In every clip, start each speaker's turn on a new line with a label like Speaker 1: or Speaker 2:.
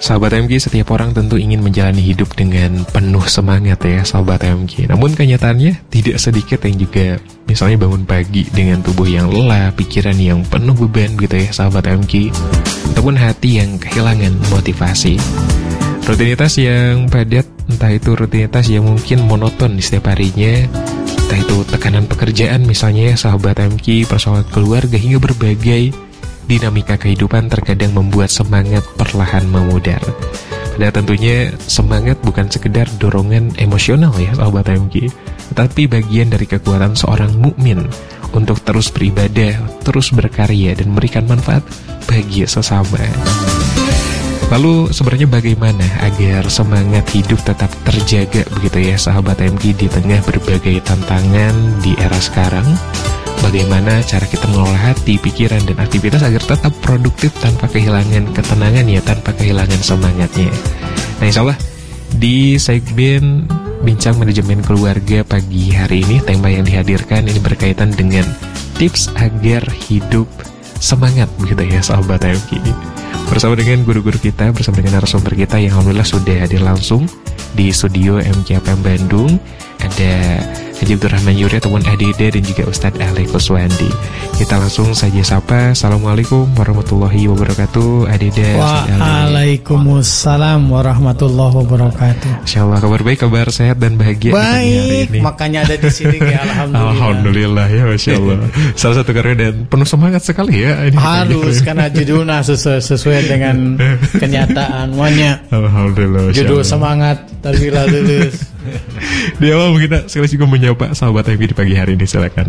Speaker 1: Sahabat MG, setiap orang tentu ingin menjalani hidup dengan penuh semangat ya sahabat MG. Namun kenyataannya tidak sedikit yang juga misalnya bangun pagi dengan tubuh yang lelah, pikiran yang penuh beban gitu ya sahabat MG, ataupun hati yang kehilangan motivasi. Rutinitas yang padat, entah itu rutinitas yang mungkin monoton di setiap harinya, entah itu tekanan pekerjaan misalnya ya sahabat MG, persoalan keluarga, hingga berbagai dinamika kehidupan terkadang membuat semangat perlahan memudar. Padahal tentunya semangat bukan sekedar dorongan emosional ya sahabat MG, tetapi bagian dari kekuatan seorang mukmin untuk terus beribadah, terus berkarya dan memberikan manfaat bagi sesama. Lalu sebenarnya bagaimana agar semangat hidup tetap terjaga begitu ya sahabat MG di tengah berbagai tantangan di era sekarang? Bagaimana cara kita mengelola hati, pikiran, dan aktivitas agar tetap produktif tanpa kehilangan ketenangan ya, tanpa kehilangan semangatnya. Nah insya Allah di segmen Bincang Manajemen Keluarga pagi hari ini, tema yang dihadirkan ini berkaitan dengan tips agar hidup semangat begitu ya sahabat MG. Bersama dengan guru-guru kita, bersama dengan narasumber kita yang alhamdulillah sudah hadir langsung di studio MKFM Bandung. Ada Haji Abdurrahman Yuri ataupun Adida dan juga Ustadz Ali Kuswandi. Kita langsung saja sapa. Assalamualaikum warahmatullahi wabarakatuh. Adida.
Speaker 2: Waalaikumsalam warahmatullahi wabarakatuh.
Speaker 1: Insyaallah kabar baik, kabar sehat dan bahagia.
Speaker 2: Baik, makanya ada di sini ya, alhamdulillah.
Speaker 1: Alhamdulillah ya, masya Allah. Salah satu karya dan penuh semangat sekali ya. Ini
Speaker 2: harus karena judulnya sesuai dengan kenyataan. Makanya
Speaker 1: alhamdulillah.
Speaker 2: Judul semangat terbilah lulus.
Speaker 1: Di awal kita sekali juga menyapa sahabat MG di pagi hari ini, silakan.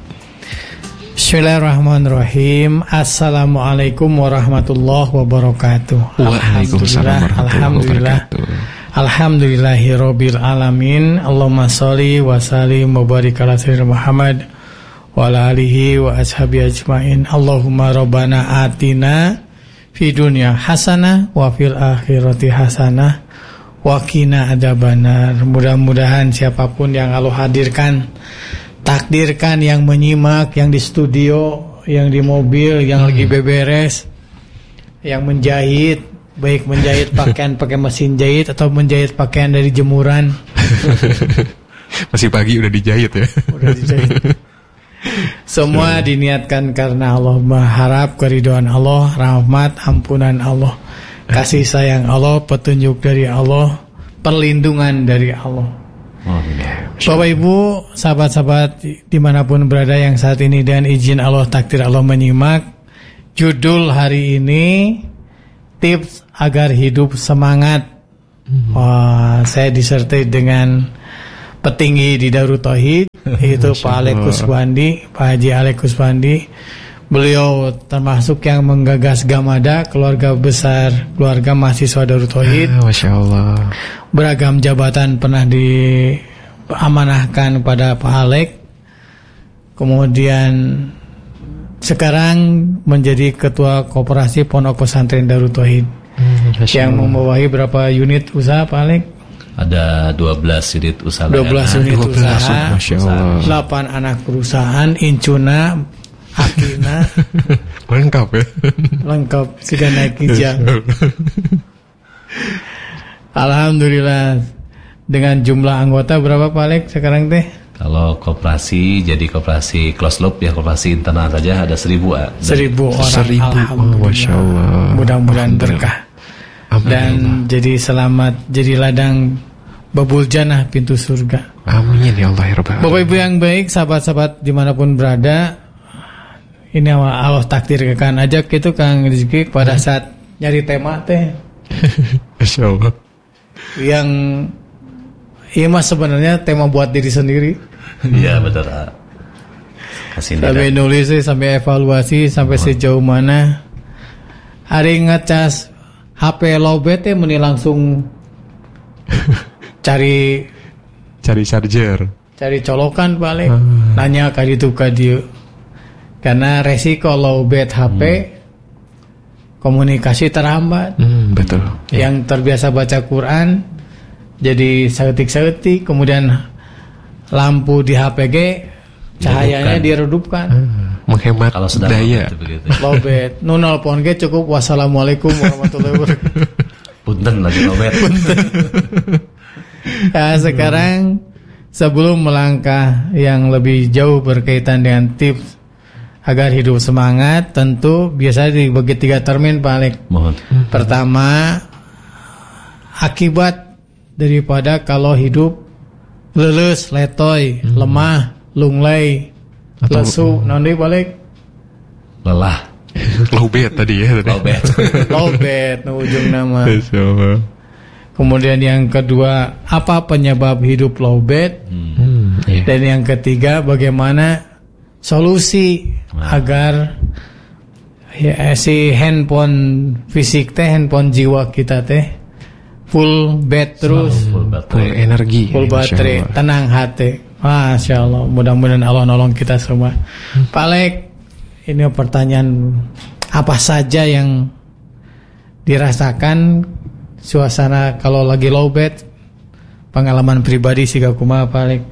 Speaker 2: Bismillahirrahmanirrahim. Assalamualaikum warahmatullahi wabarakatuh.
Speaker 1: Waalaikumsalam warahmatullahi wabarakatuh.
Speaker 2: Alhamdulillahirabbil alamin. Allahumma sholli wa sallim wa barik ala sayyidina Muhammad wa ala alihi wa ashabi ajmain. Allahumma rabbana atina fid dunya hasanah wa fil akhirati hasanah wa qina adzabannar. Mudah-mudahan siapapun yang Allah hadirkan, takdirkan, yang menyimak, yang di studio, yang di mobil, yang lagi beberes, yang menjahit, baik menjahit pakaian pakai mesin jahit atau menjahit pakaian dari jemuran.
Speaker 1: Masih pagi udah dijahit ya.
Speaker 2: Udah dijahit. Semua diniatkan karena Allah, berharap keridhaan Allah, rahmat, ampunan Allah, kasih sayang Allah, petunjuk dari Allah, perlindungan dari Allah. Bapak Ibu, sahabat-sahabat dimanapun berada yang saat ini dan izin Allah, takdir Allah menyimak, judul hari ini tips agar hidup semangat. Wah, saya disertai dengan petinggi di Darut Tauhid, yaitu Pak Ali Kuswandi, Pak Haji Ali Kuswandi. Beliau termasuk yang menggagas Gamada, keluarga besar, keluarga mahasiswa Darut Tauhid.
Speaker 1: Masya Allah.
Speaker 2: Beragam jabatan pernah diamanahkan pada Pak Alek. Kemudian sekarang menjadi ketua koperasi Pondok Pesantren Darut Tauhid. Yang membawahi berapa unit usaha Pak Alek?
Speaker 3: Ada 12 unit usaha.
Speaker 2: 12 unit usaha.
Speaker 1: Masya Allah.
Speaker 2: 8 anak perusahaan, incuna, Akina
Speaker 1: lengkap ya.
Speaker 2: Lengkap, sudah naik kijang. Alhamdulillah. Dengan jumlah anggota berapa Pak Alek sekarang teh?
Speaker 3: Kalau koperasi, jadi koperasi close loop ya, koperasi internal saja ada 1000.
Speaker 2: 1000 orang.
Speaker 1: 1000.
Speaker 2: Alhamdulillah.
Speaker 1: Masya Allah.
Speaker 2: Mudah-mudahan berkah.
Speaker 1: Amin.
Speaker 2: Dan jadi selamat, jadi ladang babul jannah, pintu surga.
Speaker 1: Amin ya Allah ya Rabbal Alamin.
Speaker 2: Bapak Ibu yang baik, sahabat-sahabat dimanapun berada, ini Allah takdirkan ajak itu Kang Rizky pada saat nyari tema teh.
Speaker 1: Masya Allah.
Speaker 2: Yang ini mah sebenarnya tema buat diri sendiri.
Speaker 3: Iya betul.
Speaker 2: Sampai nulis, sampai evaluasi, sampai sejauh mana. Hari ngecas HP lowbat teh meni langsung cari
Speaker 1: charger,
Speaker 2: cari colokan balik, nanya ka ditu ka dieu. Karena resiko lowbat HP komunikasi terhambat.
Speaker 1: Betul.
Speaker 2: Yang terbiasa baca Quran jadi seetik-seetik, kemudian lampu di HPG cahayanya diredupkan.
Speaker 1: Menghemat
Speaker 3: kalau
Speaker 1: daya.
Speaker 2: Lowbat. Nu nelpon ge cukup wassalamualaikum warahmatullahi wabarakatuh.
Speaker 3: Punten lagi lobet.
Speaker 2: Ya, sekarang sebelum melangkah yang lebih jauh berkaitan dengan tips agar hidup semangat, tentu biasanya dibagi 3 termin Pak Alek.
Speaker 3: Mohon.
Speaker 2: Pertama, akibat daripada kalau hidup leles, letoy, lemah, lunglai, lesu, nanti balik
Speaker 3: Lelah.
Speaker 1: Lowbat tadi ya.
Speaker 3: Lobet.
Speaker 2: lowbat, ujung nama.
Speaker 1: Masya Allah.
Speaker 2: Kemudian yang kedua, apa penyebab hidup lowbat?
Speaker 1: Iya.
Speaker 2: Dan yang ketiga, bagaimana solusi agar ya, si handphone fisik teh, handphone jiwa kita teh full bed terus,
Speaker 3: Full
Speaker 1: Full
Speaker 3: baterai.
Speaker 1: energi.
Speaker 2: full
Speaker 1: Masya
Speaker 2: baterai,
Speaker 1: Allah.
Speaker 2: tenang hati. Masya Allah, mudah-mudahan Allah nolong kita semua. Pak Lek, ini pertanyaan apa saja yang dirasakan suasana kalau lagi low bed, pengalaman pribadi sih kumaha Pak Lek?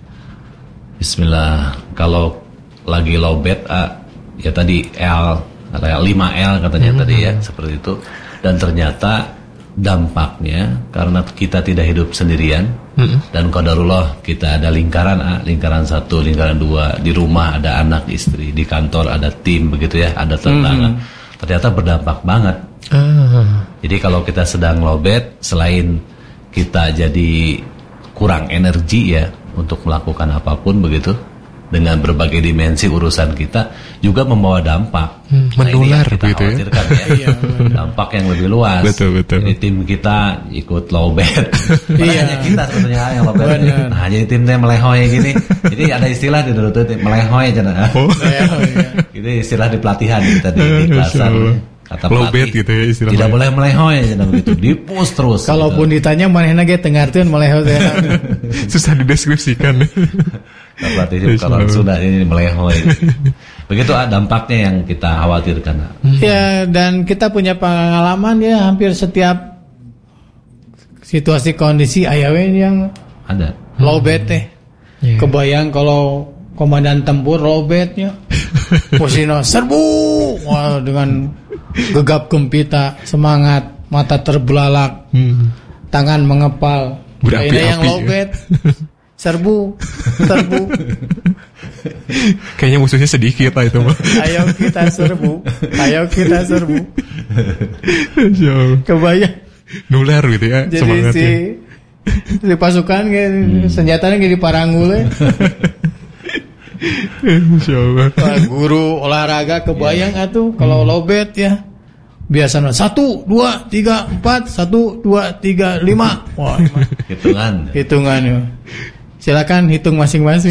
Speaker 3: Bismillah. Kalau lagi lowbat ya tadi L, ada 5L katanya tadi ya, seperti itu. Dan ternyata dampaknya karena kita tidak hidup sendirian, dan qadarullah kita ada lingkaran A, lingkaran 1, lingkaran 2, di rumah ada anak istri, di kantor ada tim begitu ya, ada tetangga. Ternyata berdampak banget. Jadi kalau kita sedang lowbat, selain kita jadi kurang energi ya untuk melakukan apapun begitu, dengan berbagai dimensi urusan kita juga membawa dampak.
Speaker 1: Menular
Speaker 3: ini yang kita
Speaker 1: gitu ya.
Speaker 3: khawatirkan ya. Dampak yang lebih luas.
Speaker 1: Betul.
Speaker 3: Jadi tim kita ikut lowbat.
Speaker 2: Iya.
Speaker 3: Hanya kita sebetulnya yang lowbat.
Speaker 2: Benar.
Speaker 3: Nah, jadi timnya melehoy gini. Jadi ada istilah di dulu tuh melehoy cenah. Itu istilah di pelatihan kita di klasan. Kata
Speaker 1: Lowbat
Speaker 3: pelatih,
Speaker 1: gitu ya istilahnya.
Speaker 3: tidak boleh melehoy cenah begitu. Dipus terus.
Speaker 2: Kalaupun ditanya manehna ge teu ngartieun meleho teh.
Speaker 1: Susah dideskripsikan.
Speaker 3: Kata pelatih kalau sudah ini melehoy. Begitu dampaknya yang kita khawatirkan.
Speaker 2: Ya, dan kita punya pengalaman ya hampir setiap situasi kondisi aya we yang
Speaker 3: Ada.
Speaker 2: lowbat teh.
Speaker 1: Iya.
Speaker 2: Kebayang kalau komandan tempur lowbatnya. Posino serbu. Wah, dengan gegap gempita, semangat, mata terbelalak, tangan mengepal.
Speaker 1: Berapi-api.
Speaker 2: Ini yang lowbat. Serbu.
Speaker 1: Kayaknya musuhnya sedikit lah itu mah.
Speaker 2: Ayo kita serbu.
Speaker 1: Masya Allah.
Speaker 2: Kebayang.
Speaker 1: Nular gitu ya
Speaker 2: Jadi
Speaker 1: semangatnya.
Speaker 2: si pasukan senjatanya kayak diparanggul ya.
Speaker 1: Masya Allah.
Speaker 2: Wah, guru olahraga kebayang atuh kalau lowbat ya. Biasanya 1, 2, 3, 4, 1, 2, 3, 5. Wah, hitungan ya. Silakan hitung masing-masing.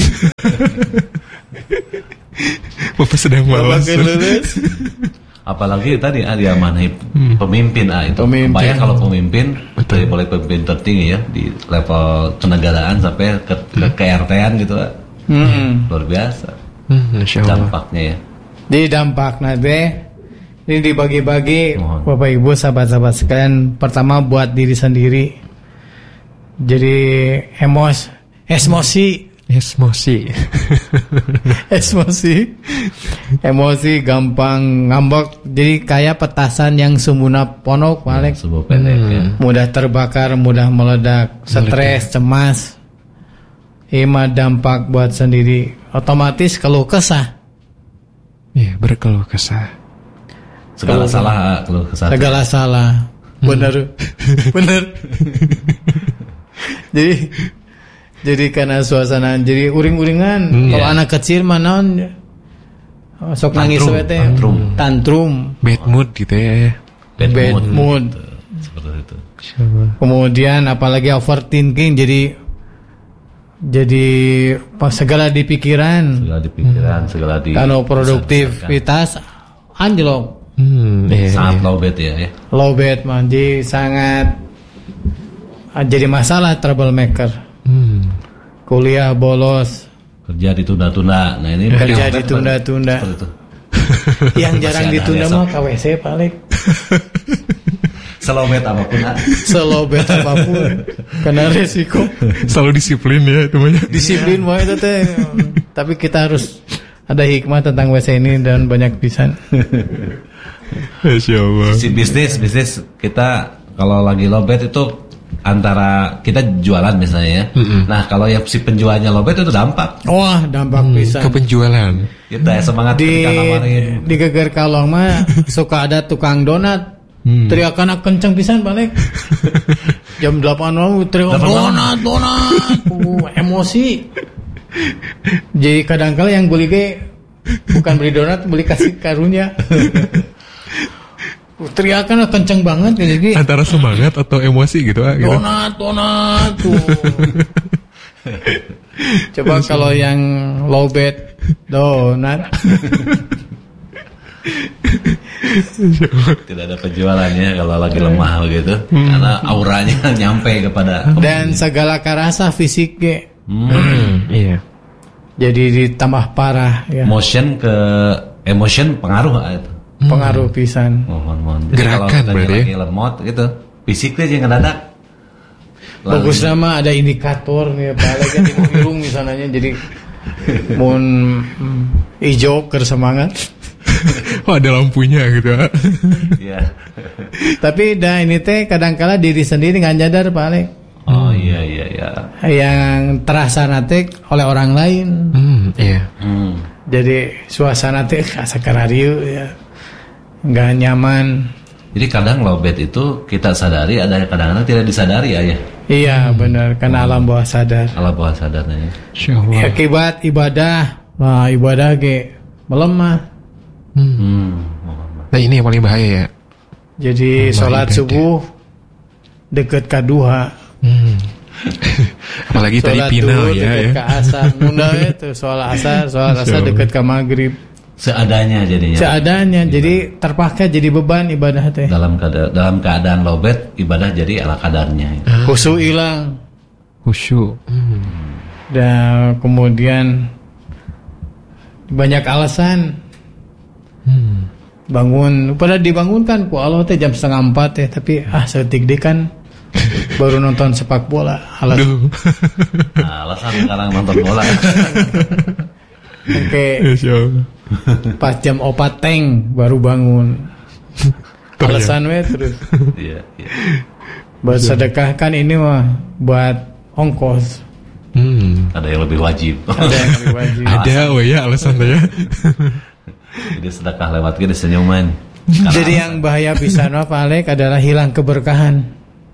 Speaker 1: Bapak sedang malas.
Speaker 3: Apalagi tadi diamanahi pemimpin itu.
Speaker 2: Pemimpin.
Speaker 3: Bayang kalau pemimpin dari mulai pemimpin tertinggi ya di level kenegaraan sampai ke KRT-an gitu. Luar biasa
Speaker 1: Masya Allah.
Speaker 3: dampaknya ya.
Speaker 2: Di dampak nanti ini dibagi-bagi.
Speaker 3: Mohon.
Speaker 2: Bapak Ibu sahabat-sahabat sekalian. Pertama buat diri sendiri. Jadi emosi gampang ngambek, jadi kayak petasan yang sumbuna ponok balik,
Speaker 3: Sebuah pendek ya.
Speaker 2: mudah terbakar, mudah meledak, stres, cemas. Ima dampak buat sendiri, otomatis keluh kesah.
Speaker 1: Iya, berkeluh kesah.
Speaker 3: Segala salah keluh kesah.
Speaker 2: Segala salah. Bener. Jadi karena suasana jadi uring-uringan. Kalau anak kecil mah naon sok nangis we teh. Tantrum.
Speaker 1: Bad mood gitu ya.
Speaker 2: Bad mood.
Speaker 3: Seperti itu.
Speaker 2: Kemudian apalagi overthinking jadi segala di pikiran.
Speaker 3: Segala di pikiran, segala di
Speaker 2: Kalau produktivitas anjlok.
Speaker 1: Iya.
Speaker 3: sangat lowbat ya.
Speaker 2: Lowbat mah jadi sangat jadi masalah, troublemaker. Kuliah bolos,
Speaker 3: Kerja ditunda-tunda. Nah ini
Speaker 2: kerja
Speaker 3: lowbat
Speaker 2: ditunda-tunda.
Speaker 3: seperti itu.
Speaker 2: Yang jarang
Speaker 3: Masih ada
Speaker 2: ditunda
Speaker 3: besok.
Speaker 2: mah KWC paling.
Speaker 3: Selowbat apapun
Speaker 2: Selobet apapun karena resiko.
Speaker 1: Selalu disiplin ya itu mah.
Speaker 2: Disiplin mah itu teh. Tapi kita harus ada hikmah tentang WC ini dan banyak pisan.
Speaker 1: Masya Allah.
Speaker 3: Si bisnis kita kalau lagi lowbat itu antara kita jualan misalnya ya. Nah kalau yang si penjualnya lowbat itu dampak.
Speaker 2: Wah, dampak pisan.
Speaker 1: Ke penjualan.
Speaker 3: Kita semangat ketika nawarin.
Speaker 2: Di Geger Kalong mah suka ada tukang donat. Teriakan kenceng pisan balik. Jam 8 malam teriak donat. Emosi. Jadi kadang-kala yang beli bukan beli donat, beli kasih karunya. Teriakan kenceng banget jadi
Speaker 1: Antara semangat atau emosi gitu gitu.
Speaker 2: Donat tuh. Coba kalau yang lowbat donat.
Speaker 3: Tidak ada penjualannya kalau lagi lemah begitu, karena auranya nyampe kepada
Speaker 2: dan segala karasa fisik
Speaker 1: Iya.
Speaker 2: jadi ditambah parah ya.
Speaker 3: Motion ke emotion pengaruh itu.
Speaker 2: Pengaruh pisan.
Speaker 3: Mohon. Jadi
Speaker 1: Gerakan
Speaker 3: kalau kita berarti
Speaker 2: ya?
Speaker 3: lagi lemot gitu, fisiknya yang ngedadak.
Speaker 2: Bagus nama ada indikator nih apalagi kan di hidung misalnya jadi mun hijau ker semangat.
Speaker 1: Oh ada lampunya gitu.
Speaker 3: Iya.
Speaker 2: Tapi ini teh kadang-kala diri sendiri nggak nyadar paling.
Speaker 3: Oh iya.
Speaker 2: Yang terasa nanti oleh orang lain.
Speaker 1: Iya.
Speaker 2: Jadi suasana teh sakarariu ya. Nggak nyaman.
Speaker 3: Jadi kadang lowbat itu kita sadari, ada kadang-kadang tidak disadari ya.
Speaker 2: Iya benar, karena alam bawah sadar.
Speaker 3: Alam bawah sadarnya.
Speaker 1: Insyaallah.
Speaker 2: Akibat ibadah, ibadah melemah.
Speaker 1: Nah ini yang paling bahaya ya.
Speaker 2: Jadi sholat
Speaker 1: ibadah.
Speaker 2: subuh deket ke duha.
Speaker 1: Apalagi tadi
Speaker 2: Sholat
Speaker 1: final
Speaker 2: duhur
Speaker 1: ya.
Speaker 2: deket ke asar. Munda itu sholat asar deket ke maghrib.
Speaker 3: Seadanya jadinya.
Speaker 2: Seadanya, jadi terpakai jadi beban ibadah teh.
Speaker 3: Dalam keadaan lowbat, ibadah jadi ala kadarnya.
Speaker 2: Khusyuk hilang.
Speaker 1: Khusyuk.
Speaker 2: Dan kemudian banyak alasan. Bangun, pada dibangunkan ku Allah teh jam 3:30 teh, tapi setik deh kan baru nonton sepak bola.
Speaker 1: Aduh.
Speaker 3: Nah, alasan sekarang nonton bola.
Speaker 2: Oke.
Speaker 1: Insyaallah.
Speaker 2: Pas jam 4 teng baru bangun. Alasan we terus.
Speaker 3: Iya.
Speaker 2: Buat sedekah kan ini mah buat ongkos.
Speaker 3: Ada yang lebih wajib.
Speaker 2: Ada yang lebih wajib.
Speaker 1: Ada ya alasan ya.
Speaker 3: Jadi sedekah lewat gini senyuman.
Speaker 2: Jadi yang bahaya pisan mah Pak adalah hilang keberkahan.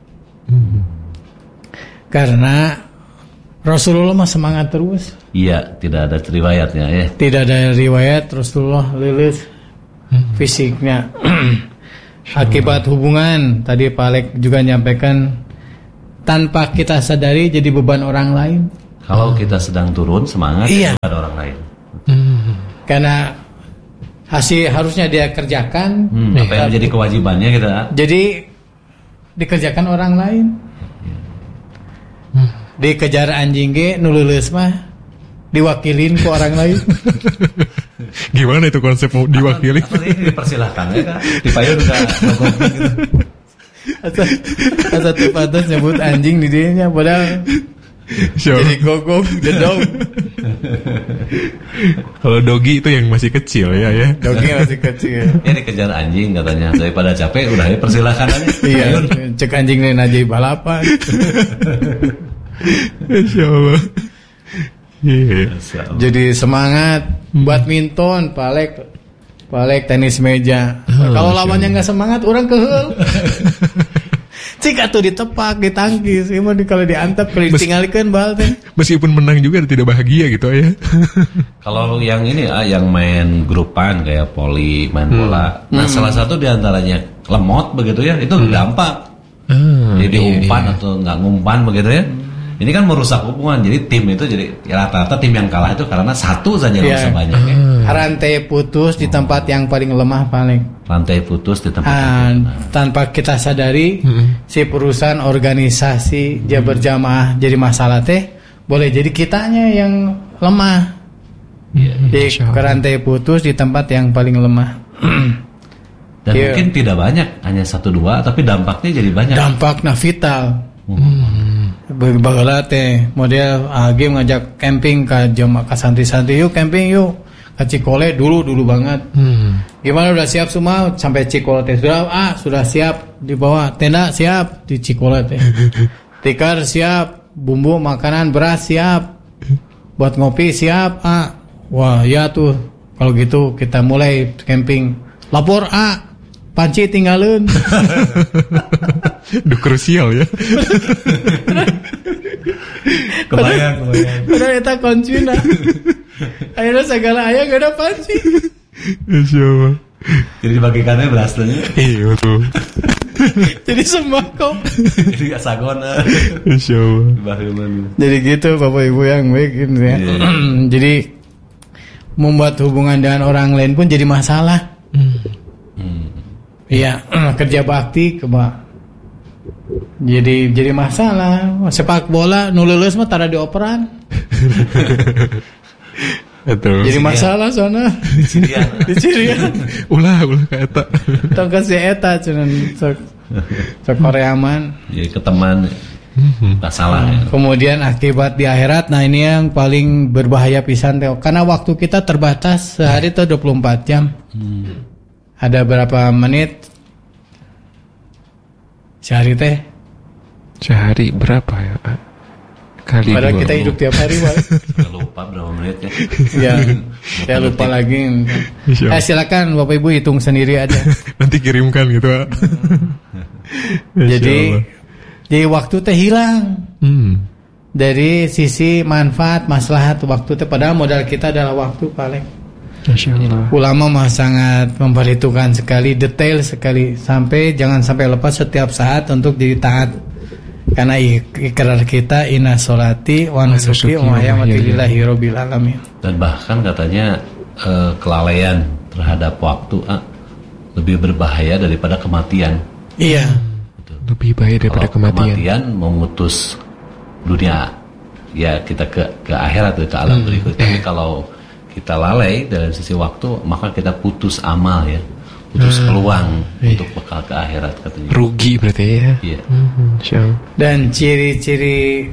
Speaker 2: Karena Rasulullah mah semangat terus.
Speaker 3: Iya, tidak ada riwayatnya ya.
Speaker 2: Tidak ada riwayat Rasulullah lilis fisiknya. Akibat hubungan tadi Pak Alek juga nyampaikan tanpa kita sadari jadi beban orang lain.
Speaker 3: Kalau kita sedang turun semangat,
Speaker 2: Iya.
Speaker 3: ada orang lain.
Speaker 2: Karena hasil harusnya dia kerjakan,
Speaker 3: Apa yang menjadi kewajibannya kita?
Speaker 2: jadi dikerjakan orang lain. Dikejar anjing ge nu leuleus mah diwakilin ke orang lain.
Speaker 1: Gimana itu konsep mau diwakili?
Speaker 3: Apa ini dipersilahkan ya kan? Dipayun ke gitu.
Speaker 2: Asa teu pantas nyebut anjing di dinya padahal jadi gogok jedog.
Speaker 1: Kalau dogi itu yang masih kecil ya.
Speaker 2: Dogi masih kecil.
Speaker 3: Ya dikejar anjing katanya, daripada capek udah dipersilahkan aja.
Speaker 2: Iya, cek anjing lain aja balapan.
Speaker 1: Insyaallah. Iya.
Speaker 2: Jadi semangat badminton, Palek tenis meja. Kalau lawannya nggak semangat, orang keheul. Cik atuh ditepak, ditangkis, iman kalau diantep, kalau ditinggalkan bal teh.
Speaker 1: Meskipun menang juga tidak bahagia gitu ya.
Speaker 3: Kalau yang ini yang main grupan kayak poli, main bola. Nah, salah satu diantaranya lemot begitu ya, itu dampak. Jadi umpan atau nggak ngumpan begitu ya. Ini kan merusak hubungan. Jadi tim itu jadi rata-rata tim yang kalah itu karena satu saja nggak usah banyak. Ya.
Speaker 2: Rantai putus di tempat yang paling lemah paling.
Speaker 3: Rantai putus di tempat yang
Speaker 2: tanpa kita sadari si perusahaan organisasi dia berjamaah jadi masalah teh boleh jadi kitanya yang lemah. Jadi rantai putus di tempat yang paling lemah.
Speaker 3: Dan mungkin tidak banyak, hanya 1-2, tapi dampaknya jadi banyak.
Speaker 2: Dampaknya vital. Bagala teh model game ngajak camping ke jamaah ke santri-santri yuk camping yuk ke Cikole dulu banget. Gimana udah siap semua sampai Cikole teh sudah siap di bawah tenda siap di Cikole teh. Tikar siap, bumbu makanan beras siap, buat ngopi siap. Wah ya tuh kalau gitu kita mulai camping. Lapor panci tinggalin.
Speaker 1: Duh krusial ya.
Speaker 3: Kebayang.
Speaker 2: Padahal eta kuncina. Akhirnya segala ayah gak ada panci.
Speaker 1: Insya Allah.
Speaker 3: Jadi dibagikannya berasanya.
Speaker 1: Iya betul.
Speaker 2: Jadi sembako.
Speaker 3: Jadi sagon.
Speaker 1: Insya Allah.
Speaker 2: Jadi gitu Bapak Ibu yang baik gitu ya. Jadi membuat hubungan dengan orang lain pun jadi masalah. Iya, kerja bakti jadi masalah. Sepak bola nu leuleus mah tara dioperan.
Speaker 1: Betul.
Speaker 2: Jadi masalah sana. Di Cirian.
Speaker 1: Ulah ka eta.
Speaker 2: Tong ka si eta cenah sok Koreaman.
Speaker 3: Jadi ke teman masalah ya.
Speaker 2: Kemudian akibat di akhirat, nah ini yang paling berbahaya pisan teh. Karena waktu kita terbatas, sehari itu 24 jam. Ada berapa menit? Sehari teh?
Speaker 1: Sehari berapa ya? Kali
Speaker 2: Padahal
Speaker 1: 20.
Speaker 2: kita hidup tiap hari, Pak.
Speaker 3: Lupa berapa menitnya.
Speaker 2: Ya, saya lupa lagi. Silakan Bapak Ibu hitung sendiri aja.
Speaker 1: Nanti kirimkan gitu.
Speaker 2: Jadi waktu teh hilang. Dari sisi manfaat, maslahat waktu teh, padahal modal kita adalah waktu paling.
Speaker 1: Masya Allah.
Speaker 2: Ulama mah sangat memperhitungkan sekali, detail sekali, sampai jangan sampai lepas setiap saat untuk jadi taat. Karena ikrar kita inna sholati wa nusuki wa mahyamati lillahi rabbil alamin.
Speaker 3: Dan bahkan katanya kelalaian terhadap waktu lebih berbahaya daripada kematian.
Speaker 2: Iya.
Speaker 1: Lebih bahaya daripada kematian.
Speaker 3: Kematian memutus dunia, ya kita ke akhirat, ke alam berikut. Tapi kalau kita lalai dari sisi waktu, maka kita putus amal ya, putus peluang untuk bekal ke akhirat katanya.
Speaker 1: Rugi berarti ya.
Speaker 3: Iya.
Speaker 2: Dan ciri-ciri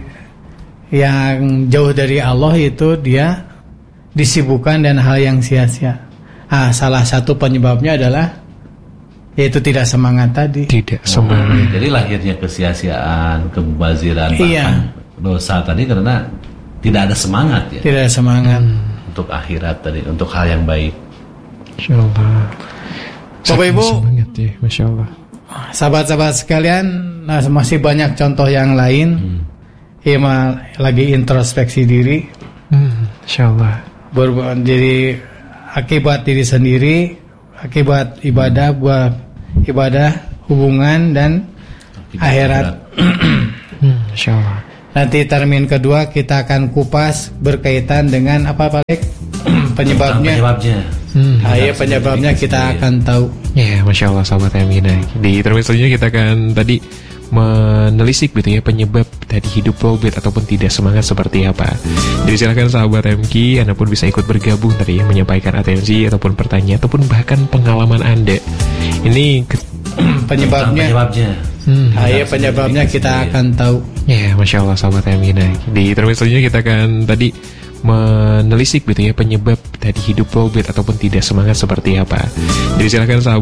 Speaker 2: yang jauh dari Allah itu dia disibukkan dan hal yang sia-sia. Salah satu penyebabnya adalah yaitu tidak semangat tadi.
Speaker 1: Tidak semangat.
Speaker 3: Jadi lahirnya kesia-siaan, kemubaziran, bahkan dosa tadi karena tidak ada semangat ya.
Speaker 2: Tidak ada semangat.
Speaker 3: Untuk akhirat tadi, untuk hal yang baik.
Speaker 1: Masya Allah.
Speaker 2: Bapak Ibu,
Speaker 1: semangat ya, Masya Allah.
Speaker 2: Sahabat-sahabat sekalian, masih banyak contoh yang lain. Ima lagi introspeksi diri.
Speaker 1: Masya Allah.
Speaker 2: Jadi akibat diri sendiri, akibat ibadah, buat ibadah, hubungan dan akhirat.
Speaker 1: Masya Allah.
Speaker 2: Nanti termin kedua kita akan kupas berkaitan dengan apa Pak? Penyebabnya. Penyebabnya kita akan tahu.
Speaker 1: Ya, Masya Allah sahabat Amina. Di termin selanjutnya kita akan tadi menelisik gitu ya penyebab tadi hidup lowbat ataupun tidak semangat seperti apa. Jadi silakan sahabat MK, Anda pun bisa ikut bergabung tadi ya, menyampaikan atensi ataupun pertanyaan ataupun bahkan pengalaman Anda. Ini
Speaker 2: penyebabnya. Penyebabnya kita akan tahu.
Speaker 1: Ya, Masya Allah sahabat Amina. Di termin selanjutnya kita akan tadi menelisik gitu ya penyebab tadi hidup lowbat ataupun tidak semangat seperti apa. Jadi silakan sahabat